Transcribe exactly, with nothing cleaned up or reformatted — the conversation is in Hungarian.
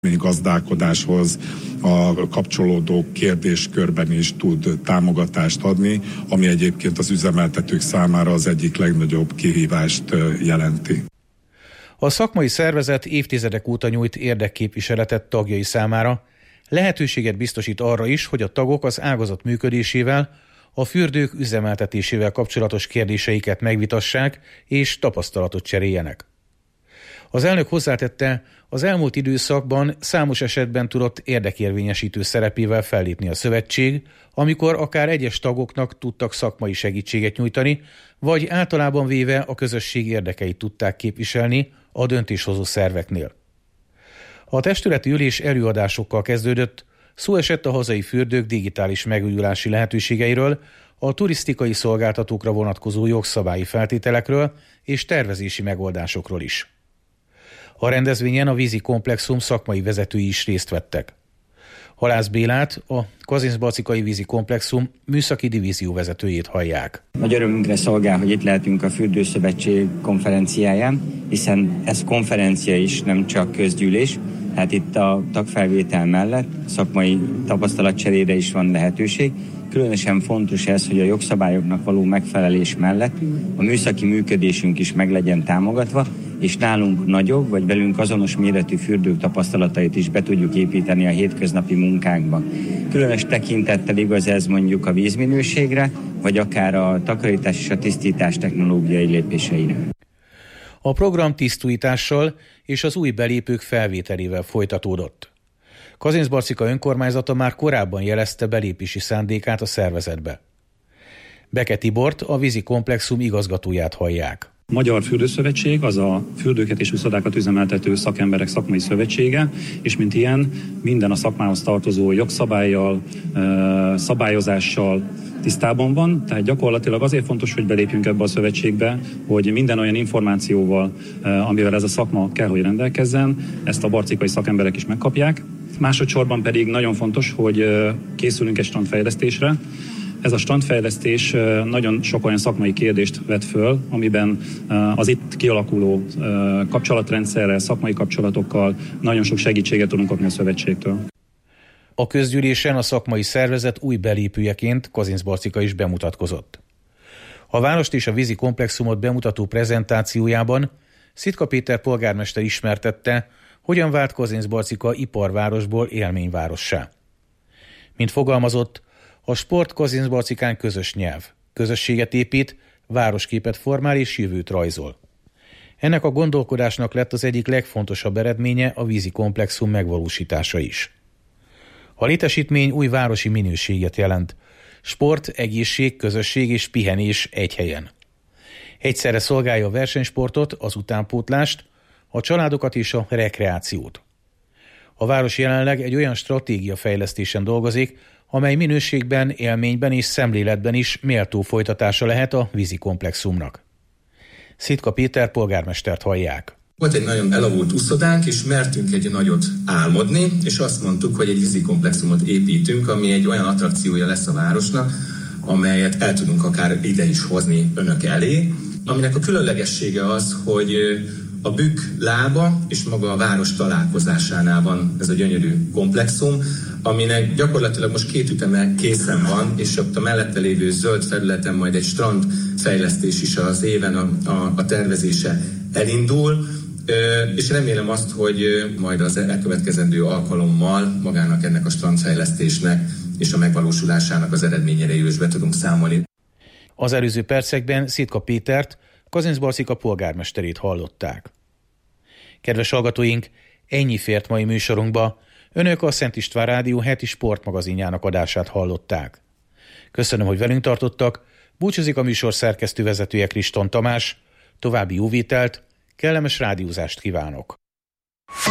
gazdálkodáshoz a kapcsolódó kérdéskörben is tud támogatást adni, ami egyébként az üzemeltetők számára az egyik legnagyobb kihívást jelenti. A szakmai szervezet évtizedek óta nyújt érdekképviseletet tagjai számára, lehetőséget biztosít arra is, hogy a tagok az ágazat működésével, a fürdők üzemeltetésével kapcsolatos kérdéseiket megvitassák és tapasztalatot cseréljenek. Az elnök hozzátette, az elmúlt időszakban számos esetben tudott érdekérvényesítő szerepével fellépni a szövetség, amikor akár egyes tagoknak tudtak szakmai segítséget nyújtani, vagy általában véve a közösség érdekeit tudták képviselni a döntéshozó szerveknél. A testületi ülés előadásokkal kezdődött, szó esett a hazai fürdők digitális megújulási lehetőségeiről, a turisztikai szolgáltatókra vonatkozó jogszabályi feltételekről és tervezési megoldásokról is. A rendezvényen a vízi komplexum szakmai vezetői is részt vettek. Halász Bélát, a Kazincbarcikai vízi komplexum műszaki divízió vezetőjét hallják. Nagy örömünkre szolgál, hogy itt lehetünk a Fürdőszövetség konferenciáján, hiszen ez konferencia is, nem csak közgyűlés. Hát itt a tagfelvétel mellett szakmai tapasztalatcserére is van lehetőség. Különösen fontos ez, hogy a jogszabályoknak való megfelelés mellett a műszaki működésünk is meg legyen támogatva, és nálunk nagyobb, vagy velünk azonos méretű fürdők tapasztalatait is be tudjuk építeni a hétköznapi munkánkba. Különös tekintettel igaz ez mondjuk a vízminőségre, vagy akár a takarítás és a tisztítás technológiai lépéseire. A program tisztújítással és az új belépők felvételével folytatódott. Kazincbarcika önkormányzata már korábban jelezte belépési szándékát a szervezetbe. Beke Tibort, a vízi komplexum igazgatóját hallják. A Magyar Fürdőszövetség az a fürdőket és uszodákat üzemeltető szakemberek szakmai szövetsége, és mint ilyen minden a szakmához tartozó jogszabállyal, szabályozással tisztában van, tehát gyakorlatilag azért fontos, hogy belépjünk ebbe a szövetségbe, hogy minden olyan információval, amivel ez a szakma kell, hogy rendelkezzen, ezt a barcikai szakemberek is megkapják. Másodszorban pedig nagyon fontos, hogy készülünk egy strandfejlesztésre. Ez a strandfejlesztés nagyon sok olyan szakmai kérdést vet föl, amiben az itt kialakuló kapcsolatrendszerrel, szakmai kapcsolatokkal nagyon sok segítséget tudunk kapni a szövetségtől. A közgyűlésen a szakmai szervezet új belépőjeként Kazincbarcika is bemutatkozott. A várost és a vízi komplexumot bemutató prezentációjában Szitka Péter polgármester ismertette, hogyan vált Kazincbarcika iparvárosból élményvárossá. Mint fogalmazott, a sport Kazincbarcikán közös nyelv, közösséget épít, városképet formál és jövőt rajzol. Ennek a gondolkodásnak lett az egyik legfontosabb eredménye a vízi komplexum megvalósítása is. A létesítmény új városi minőséget jelent. Sport, egészség, közösség és pihenés egy helyen. Egyszerre szolgálja a versenysportot, az utánpótlást, a családokat és a rekreációt. A város jelenleg egy olyan stratégia fejlesztésen dolgozik, amely minőségben, élményben és szemléletben is méltó folytatása lehet a vízi komplexumnak. Szitka Péter polgármestert hallják. Volt egy nagyon elavult uszodánk, és mertünk egy nagyot álmodni, és azt mondtuk, hogy egy vízi komplexumot építünk, ami egy olyan attrakciója lesz a városnak, amelyet el tudunk akár ide is hozni önök elé, aminek a különlegessége az, hogy a bükk lába és maga a város találkozásánál van ez a gyönyörű komplexum, aminek gyakorlatilag most két üteme készen van, és ott a mellette lévő zöld felületen majd egy strandfejlesztés is az éven a, a, a tervezése elindul, és remélem azt, hogy majd az elkövetkezendő alkalommal magának ennek a strandfejlesztésnek és a megvalósulásának az eredményeiről is be tudunk számolni. Az előző percekben Szitka Pétert, Kazincbarcika polgármesterét hallották. Kedves hallgatóink, ennyi fért mai műsorunkba. Önök a Szent István Rádió heti sportmagazinjának adását hallották. Köszönöm, hogy velünk tartottak, búcsúzik a műsor szerkesztő vezetője Kriston Tamás, további jó vételt, kellemes rádiózást kívánok!